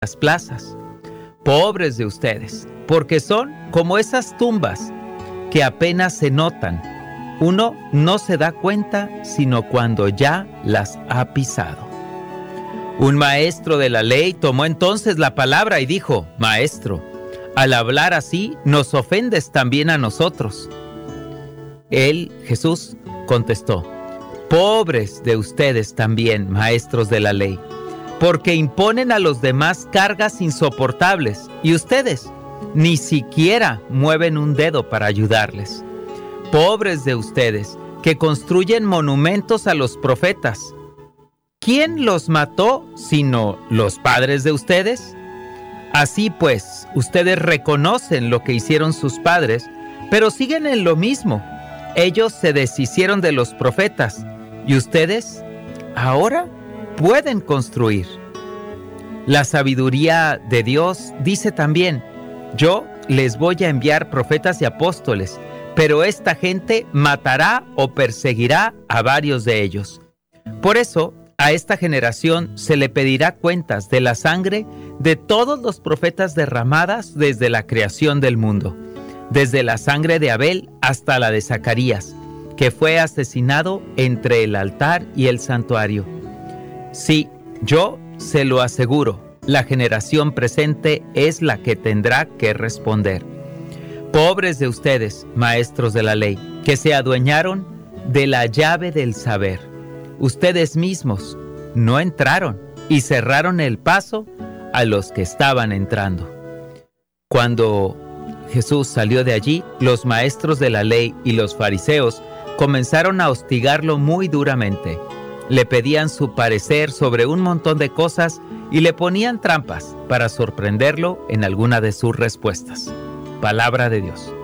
las plazas. Pobres de ustedes, porque son como esas tumbas que apenas se notan. Uno no se da cuenta sino cuando ya las ha pisado. Un maestro de la ley tomó entonces la palabra y dijo: Maestro, al hablar así nos ofendes también a nosotros. Él, Jesús, contestó: Pobres de ustedes también, maestros de la ley, porque imponen a los demás cargas insoportables y ustedes ni siquiera mueven un dedo para ayudarles. Pobres de ustedes, que construyen monumentos a los profetas. ¿Quién los mató sino los padres de ustedes? Así pues, ustedes reconocen lo que hicieron sus padres, pero siguen en lo mismo. Ellos se deshicieron de los profetas, y ustedes ahora pueden construir. La sabiduría de Dios dice también: Yo les voy a enviar profetas y apóstoles, pero esta gente matará o perseguirá a varios de ellos. Por eso, a esta generación se le pedirá cuentas de la sangre de todos los profetas derramadas desde la creación del mundo, desde la sangre de Abel hasta la de Zacarías, que fue asesinado entre el altar y el santuario. Sí, yo se lo aseguro, la generación presente es la que tendrá que responder. Pobres de ustedes, maestros de la ley, que se adueñaron de la llave del saber. Ustedes mismos no entraron y cerraron el paso a los que estaban entrando. Cuando Jesús salió de allí, los maestros de la ley y los fariseos comenzaron a hostigarlo muy duramente. Le pedían su parecer sobre un montón de cosas y le ponían trampas para sorprenderlo en alguna de sus respuestas. Palabra de Dios.